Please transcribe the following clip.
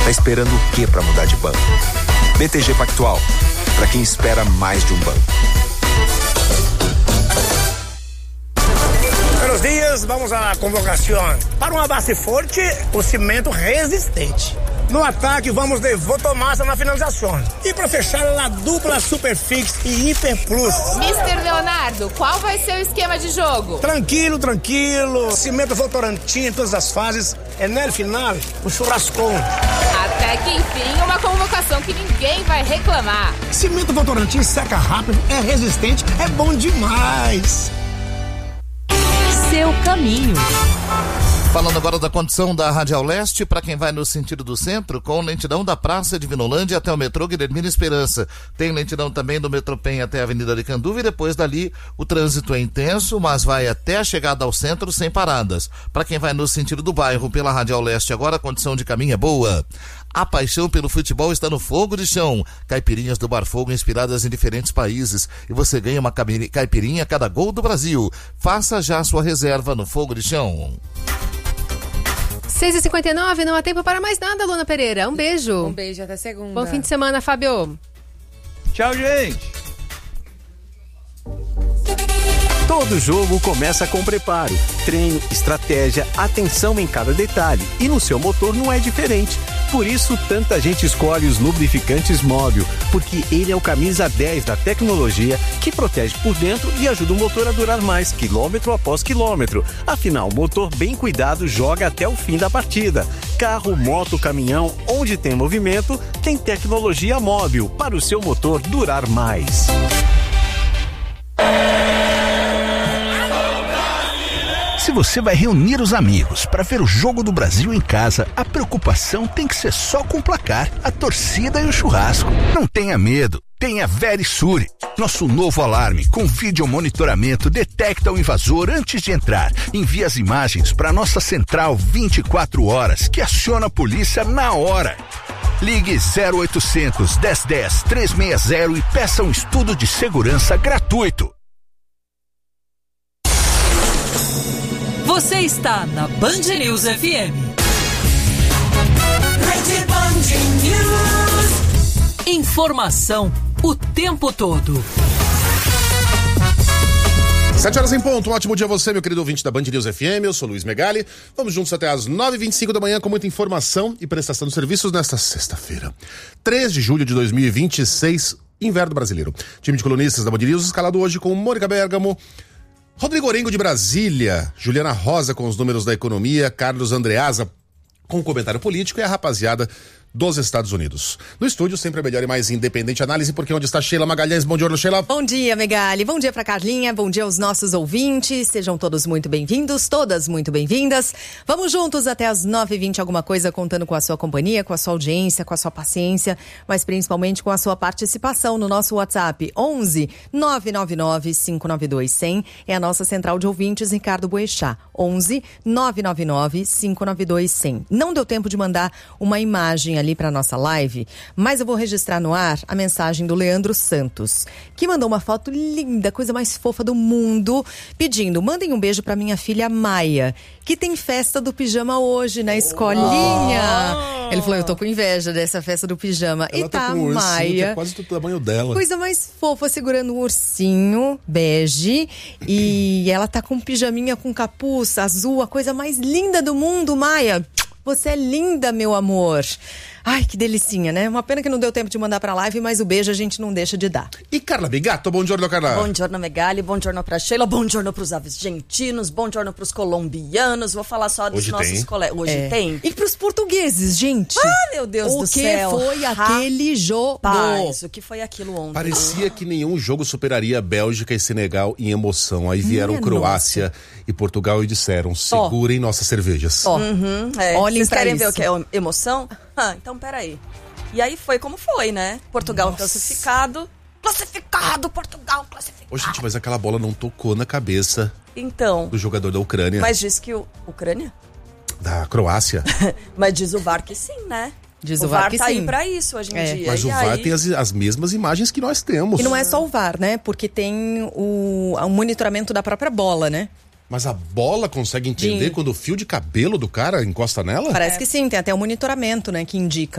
Tá esperando o quê para mudar de banco? BTG Pactual, para quem espera mais de um banco. Buenos dias, vamos à convocação. Para uma base forte, o cimento resistente. No ataque, vamos de Votomassa na finalização. E para fechar, a dupla Superfix e Hiper Plus. Mr. Leonardo, qual vai ser o esquema de jogo? Tranquilo. Cimento Votorantim em todas as fases. É no final, o churrascão. Até que enfim, uma convocação que ninguém vai reclamar. Cimento Votorantim seca rápido, é resistente, é bom demais. Seu caminho. Falando agora da condição da Radial Leste, para quem vai no sentido do centro, com lentidão da Praça de Vinolândia até o metrô Guilhermina Esperança. Tem lentidão também do metrô Penha até a Avenida Aricanduva e depois dali o trânsito é intenso, mas vai até a chegada ao centro sem paradas. Para quem vai no sentido do bairro pela Radial Leste agora, a condição de caminho é boa. A paixão pelo futebol está no Fogo de Chão. Caipirinhas do Bar Fogo inspiradas em diferentes países. E você ganha uma caipirinha a cada gol do Brasil. Faça já a sua reserva no Fogo de Chão. 6h59, não há tempo para mais nada, Luna Pereira. Um beijo. Um beijo, até segunda. Bom fim de semana, Fábio. Tchau, gente. Todo jogo começa com preparo, treino, estratégia, atenção em cada detalhe. E no seu motor não é diferente. Por isso, tanta gente escolhe os lubrificantes Móbil, porque ele é o camisa 10 da tecnologia que protege por dentro e ajuda o motor a durar mais, quilômetro após quilômetro. Afinal, o motor bem cuidado joga até o fim da partida. Carro, moto, caminhão, onde tem movimento, tem tecnologia Móbil para o seu motor durar mais. Se você vai reunir os amigos para ver o Jogo do Brasil em casa, a preocupação tem que ser só com o placar, a torcida e o churrasco. Não tenha medo, tenha Verisure. Nosso novo alarme com vídeo monitoramento detecta o invasor antes de entrar. Envia as imagens para nossa central 24 horas, que aciona a polícia na hora. Ligue 0800 1010 360 e peça um estudo de segurança gratuito. Você está na Band News FM. Rede Band News. Informação o tempo todo. 7h em ponto, um ótimo dia a você, meu querido ouvinte da Band News FM, eu sou Luiz Megali. Vamos juntos até às 9h25 da manhã com muita informação e prestação de serviços nesta sexta-feira. 3 de julho de 2026, inverno brasileiro. Time de colunistas da Band News escalado hoje com Mônica Bergamo, Rodrigo Orengo de Brasília, Juliana Rosa com os números da economia, Carlos Andreasa com o comentário político e a rapaziada dos Estados Unidos. No estúdio, sempre a melhor e mais independente análise, porque onde está Sheila Magalhães. Bom dia, Sheila. Bom dia, Megali. Bom dia pra Carlinha. Bom dia aos nossos ouvintes. Sejam todos muito bem-vindos, todas muito bem-vindas. Vamos juntos até as 9h20, alguma coisa, contando com a sua companhia, com a sua audiência, com a sua paciência, mas principalmente com a sua participação no nosso WhatsApp 11 999 592 100. É a nossa central de ouvintes, Ricardo Boechat. 11 999 592 100. Não deu tempo de mandar uma imagem ali para nossa live, mas eu vou registrar no ar a mensagem do Leandro Santos, que mandou uma foto linda, coisa mais fofa do mundo, pedindo, mandem um beijo para minha filha Maia, que tem festa do pijama hoje na escolinha. Ele falou, eu tô com inveja dessa festa do pijama. Ela e tá tá com um ursinho, Maia, que é quase do tamanho dela. coisa mais fofa, segurando um ursinho bege, e ela tá com um pijaminha com capuz azul, a coisa mais linda do mundo, Maia. Você é linda, meu amor. Ai, que delicinha, né? Uma pena que não deu tempo de mandar pra live, mas o beijo a gente não deixa de dar. E Carla Bigato, bom giorno, Carla. Bom giorno, Megali, bom giorno pra Sheila, bom giorno pros argentinos, bom giorno pros colombianos. Vou falar só dos nossos colegas. Hoje tem. E pros portugueses, gente. Ah, meu Deus do céu. O que foi aquele jogo? Rapaz, o que foi aquilo ontem? Parecia que nenhum jogo superaria Bélgica e Senegal em emoção. Aí vieram Croácia e Portugal e disseram, segurem nossas cervejas. Olhem, vocês querem ver o que é emoção? Então peraí. E aí foi como foi, né? Portugal classificado, Portugal classificado. Ô, gente, mas aquela bola não tocou na cabeça do jogador da Ucrânia. Mas diz que Ucrânia? Da Croácia. Mas diz o VAR que sim, né? Diz o VAR que tá sim. aí pra isso hoje em dia. Mas o VAR tem as mesmas imagens que nós temos. E não é só o VAR, né? Porque tem o monitoramento da própria bola, né? Mas a bola consegue entender quando o fio de cabelo do cara encosta nela? Parece que sim, tem até o monitoramento, né, que indica.